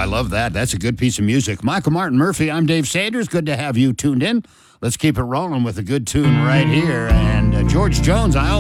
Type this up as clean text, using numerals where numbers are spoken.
I love that. That's a good piece of music. Michael Martin Murphey, I'm Dave Sanders. Good to have you tuned in. Let's keep it rolling with a good tune right here. And George Jones,